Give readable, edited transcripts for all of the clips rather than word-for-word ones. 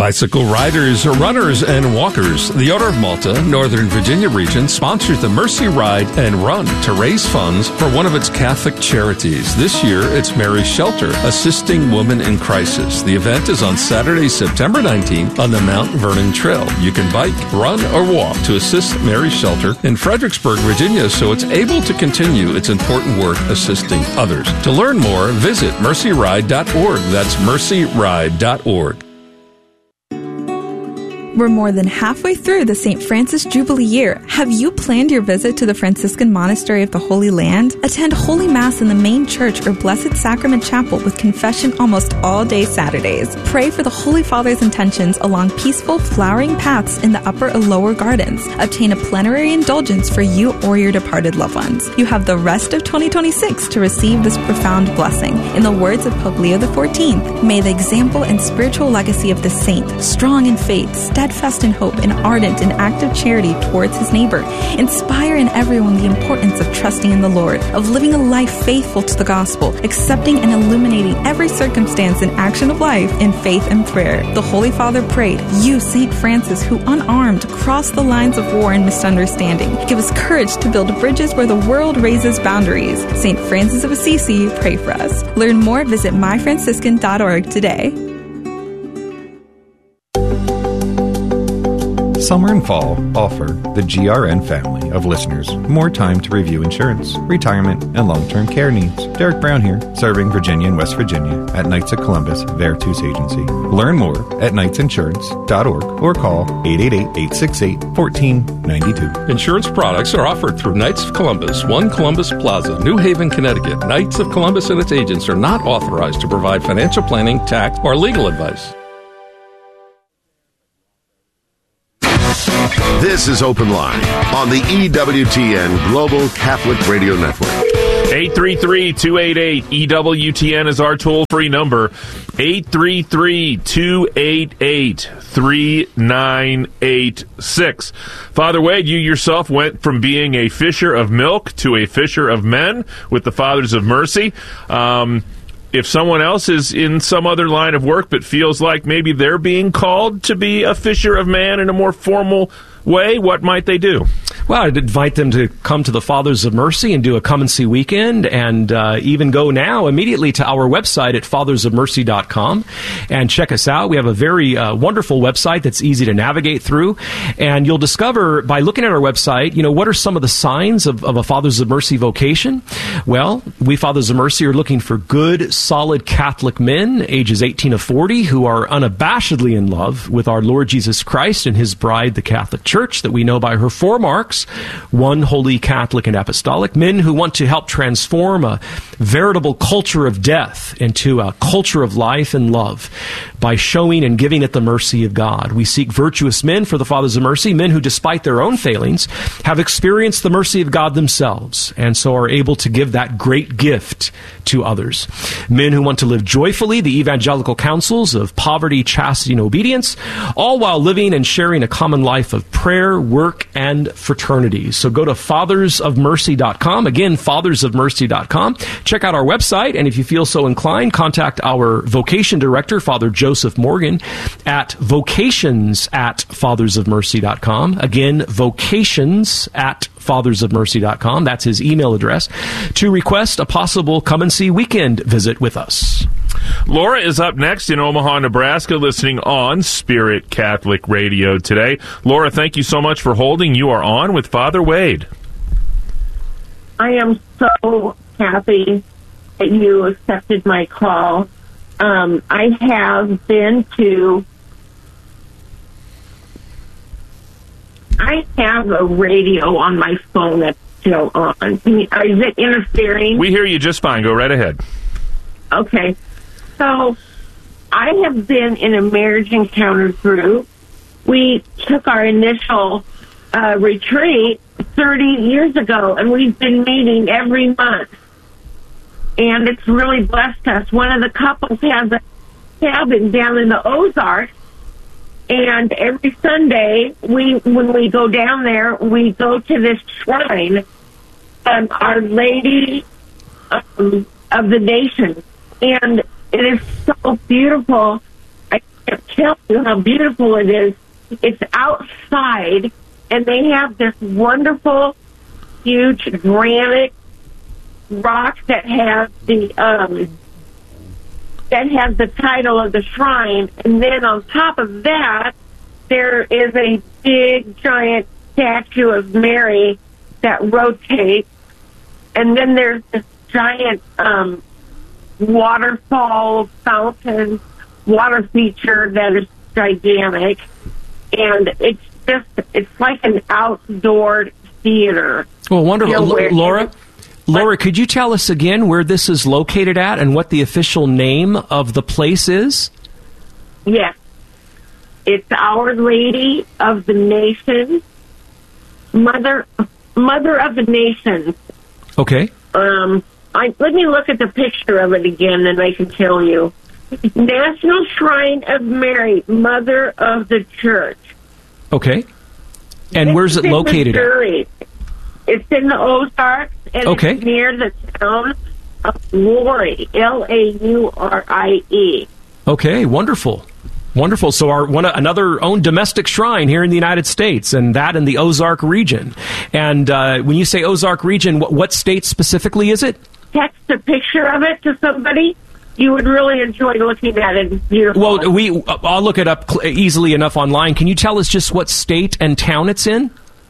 Bicycle riders, runners, and walkers. The Order of Malta, Northern Virginia region, sponsors the Mercy Ride and Run to raise funds for one of its Catholic charities. This year, it's Mary's Shelter, assisting women in crisis. The event is on Saturday, September 19th on the Mount Vernon Trail. You can bike, run, or walk to assist Mary's Shelter in Fredericksburg, Virginia, so it's able to continue its important work assisting others. To learn more, visit mercyride.org. That's mercyride.org. We're more than halfway through the St. Francis Jubilee year. Have you planned your visit to the Franciscan Monastery of the Holy Land? Attend Holy Mass in the main church or Blessed Sacrament Chapel with confession almost all day Saturdays. Pray for the Holy Father's intentions along peaceful, flowering paths in the upper or lower gardens. Obtain a plenary indulgence for you or your departed loved ones. You have the rest of 2026 to receive this profound blessing. In the words of Pope Leo XIV, may the example and spiritual legacy of the saint, strong in faith, steadfast in hope, and ardent in active charity towards his neighbor, inspire in everyone the importance of trusting in the Lord, of living a life faithful to the gospel, accepting and illuminating every circumstance and action of life in faith and prayer. The Holy Father prayed, you, St. Francis, who unarmed crossed the lines of war and misunderstanding, give us courage to build bridges where the world raises boundaries. St. Francis of Assisi, pray for us. Learn more, visit myfranciscan.org today. Summer and fall offer the GRN family of listeners more time to review insurance, retirement, and long-term care needs. Derek Brown here, serving Virginia and West Virginia at Knights of Columbus Veritas Agency. Learn more at knightsinsurance.org or call 888-868-1492. Insurance products are offered through Knights of Columbus, 1 Columbus Plaza, New Haven, Connecticut. Knights of Columbus and its agents are not authorized to provide financial planning, tax, or legal advice. This is Open Line on the EWTN Global Catholic Radio Network. 833-288-EWTN is our toll-free number. 833-288-3986. Father Wade, you yourself went from being a fisher of milk to a fisher of men with the Fathers of Mercy. If someone else is in some other line of work but feels like maybe they're being called to be a fisher of man in a more formal way, what might they do? Well, I'd invite them to come to the Fathers of Mercy and do a come and see weekend, and even go now immediately to our website at fathersofmercy.com and check us out. We have a very wonderful website that's easy to navigate through, and you'll discover by looking at our website, what are some of the signs of a Fathers of Mercy vocation? Well, we Fathers of Mercy are looking for good, solid Catholic men, ages 18 to 40, who are unabashedly in love with our Lord Jesus Christ and his bride, the Catholic Church, that we know by her 4 marks: 1, holy, Catholic, and apostolic. Men who want to help transform a veritable culture of death into a culture of life and love by showing and giving it the mercy of God. We seek virtuous men for the Fathers of Mercy, men who, despite their own failings, have experienced the mercy of God themselves, and so are able to give that great gift to others. Men who want to live joyfully the evangelical counsels of poverty, chastity, and obedience, all while living and sharing a common life of prayer, work, and fraternity. So go to fathersofmercy.com. Again, fathersofmercy.com. Check out our website, and if you feel so inclined, contact our vocation director, Father Joseph Morgan, at vocations@fathersofmercy.com. Again, vocations@fathersofmercy.com. That's his email address, to request a possible come-and-see weekend visit with us. Laura is up next in Omaha, Nebraska, listening on Spirit Catholic Radio today. Laura, thank you so much for holding. You are on with Father Wade. I am so happy that you accepted my call. I have been to... I have a radio on my phone that's still on. Is it interfering? We hear you just fine. Go right ahead. Okay. So, I have been in a marriage encounter group. We took our initial retreat 30 years ago, and we've been meeting every month. And it's really blessed us. One of the couples has a cabin down in the Ozarks, and every Sunday, when we go down there, we go to this shrine, Our Lady of the Nations. And it is so beautiful. I can't tell you how beautiful it is. It's outside, and they have this wonderful, huge granite rock that has the title of the shrine, and then on top of that, there is a big, giant statue of Mary that rotates, and then there's this giant waterfall fountain water feature that is gigantic, and it's like an outdoor theater. Well, wonderful. You know, Laura, could you tell us again where this is located at and what the official name of the place is? Yes. It's Our Lady of the Nations, Mother of the Nations. Okay. Let me look at the picture of it again, and I can tell you. National Shrine of Mary, Mother of the Church. Okay. And where's it located Missouri. It's in the Ozarks, and it's near the town of Laurie, Laurie. Okay, wonderful. Wonderful. So another own domestic shrine here in the United States, and that in the Ozark region. And when you say Ozark region, what state specifically is it? Text a picture of it to somebody. You would really enjoy looking at it. It's beautiful. Well, I'll look it up easily enough online. Can you tell us just what state and town it's in?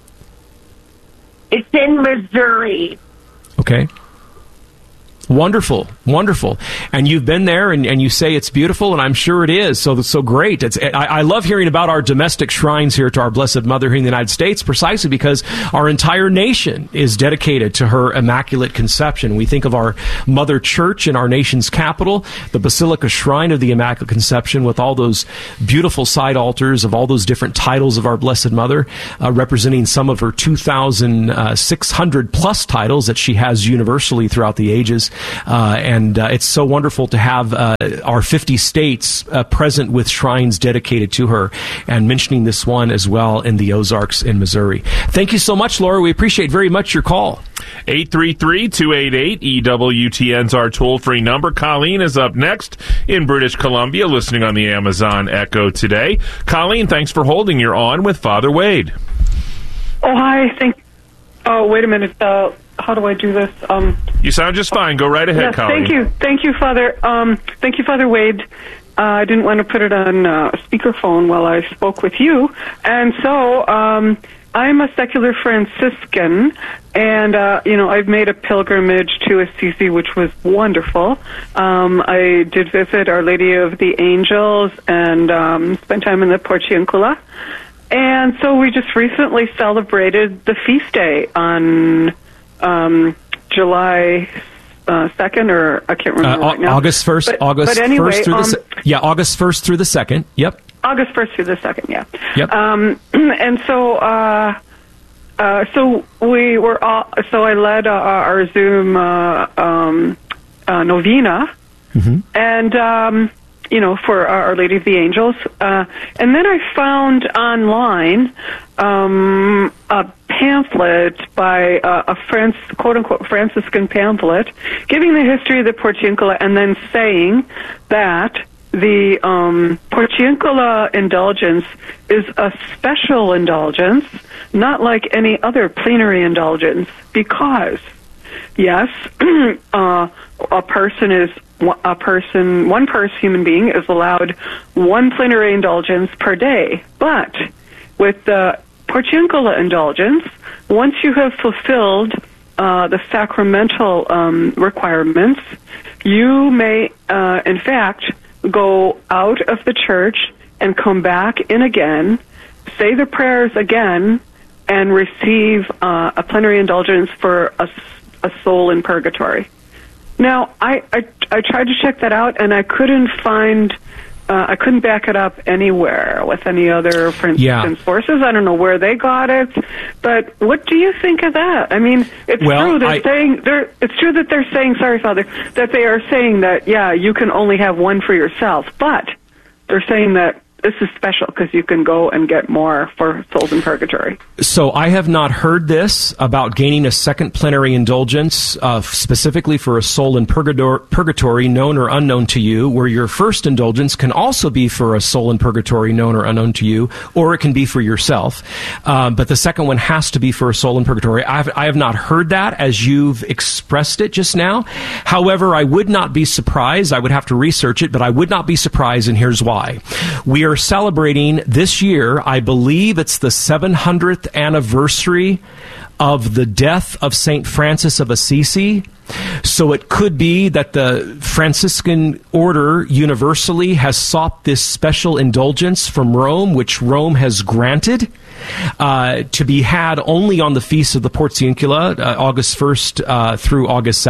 It's in Missouri. Okay. Wonderful, wonderful. And you've been there, and you say it's beautiful, and I'm sure it is. So great. I love hearing about our domestic shrines here to our Blessed Mother here in the United States, precisely because our entire nation is dedicated to her Immaculate Conception. We think of our Mother Church in our nation's capital, the Basilica Shrine of the Immaculate Conception, with all those beautiful side altars of all those different titles of our Blessed Mother, representing some of her 2,600 plus titles that she has universally throughout the ages. And it's so wonderful to have our 50 states present with shrines dedicated to her, and mentioning this one as well in the Ozarks in Missouri. Thank you so much, Laura. We appreciate very much your call. 833-288-EWTN's our toll-free number. Colleen is up next in British Columbia, listening on the Amazon Echo today. Colleen, thanks for holding. You're on with Father Wade. Oh, hi. Oh, wait a minute. How do I do this? You sound just fine. Go right ahead, yes, Colleen. Thank you, Father. Thank you, Father Wade. I didn't want to put it on speakerphone while I spoke with you, and so I'm a secular Franciscan, and I've made a pilgrimage to Assisi, which was wonderful. I did visit Our Lady of the Angels and spent time in the Porciuncula. And so we just recently celebrated the feast day on July 2nd, or I can't remember right now. August 1st. August 1st through August 1st through the 2nd. Yep. August 1st through the 2nd. Yeah. Yep. And so we were all. So I led our Zoom novena, and for Our Lady of the Angels. And then I found online a pamphlet by a quote-unquote Franciscan pamphlet giving the history of the Porciuncula, and then saying that the Porciuncula indulgence is a special indulgence, not like any other plenary indulgence, because, yes, human being is allowed one plenary indulgence per day. But with the Porciuncula indulgence, once you have fulfilled the sacramental requirements, you may, in fact, go out of the church and come back in again, say the prayers again, and receive a plenary indulgence for a soul in purgatory. Now, I tried to check that out, and I couldn't find, I couldn't back it up anywhere with any other Franciscan sources. I don't know where they got it, but what do you think of that? I mean, it's true that they're saying, sorry, Father, that they are saying that, you can only have one for yourself, but they're saying that this is special because you can go and get more for souls in purgatory. So I have not heard this about gaining a second plenary indulgence specifically for a soul in purgatory, known or unknown to you, where your first indulgence can also be for a soul in purgatory, known or unknown to you, or it can be for yourself. But the second one has to be for a soul in purgatory. I have not heard that as you've expressed it just now. However, I would not be surprised. I would have to research it, but I would not be surprised, and here's why. We are celebrating this year, I believe it's the 700th anniversary of the death of St. Francis of Assisi. So it could be that the Franciscan order universally has sought this special indulgence from Rome, which Rome has granted, to be had only on the feast of the Portiuncula, August 1st through August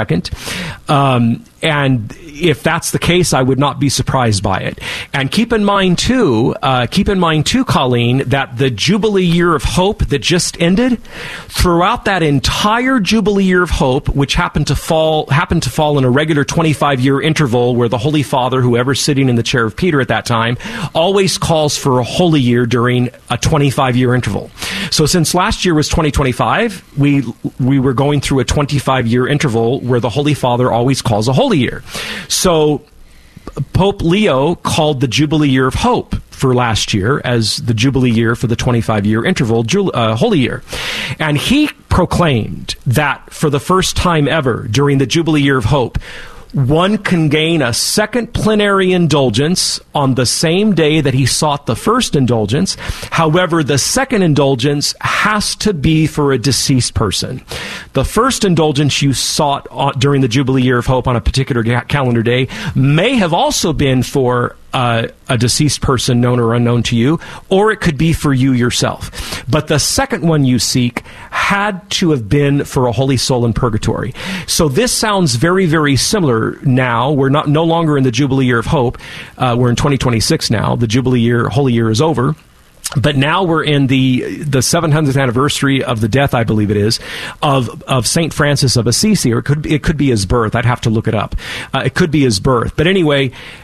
2nd. And if that's the case, I would not be surprised by it. And keep in mind too, Colleen, that the Jubilee Year of Hope that just ended, throughout that entire Jubilee Year of Hope, which happened to fall in a regular 25-year interval, where the Holy Father, whoever's sitting in the chair of Peter at that time, always calls for a holy year during a 25-year interval. So since last year was 2025, we were going through a 25-year interval where the Holy Father always calls a holy year. So Pope Leo called the Jubilee Year of Hope for last year as the Jubilee Year for the 25-year interval, Holy Year. And he proclaimed that for the first time ever during the Jubilee Year of Hope, one can gain a second plenary indulgence on the same day that he sought the first indulgence. However, the second indulgence has to be for a deceased person. The first indulgence you sought during the Jubilee Year of Hope on a particular calendar day may have also been for a deceased person, known or unknown to you, or it could be for you yourself. But the second one you seek had to have been for a holy soul in purgatory. So this sounds very, very similar now. We're no longer in the Jubilee Year of Hope. We're in 2026 now. The Jubilee Year, Holy Year is over. But now we're in the 700th anniversary of the death, I believe it is, of St. Francis of Assisi, or it could be his birth. I'd have to look it up. It could be his birth. But anyway,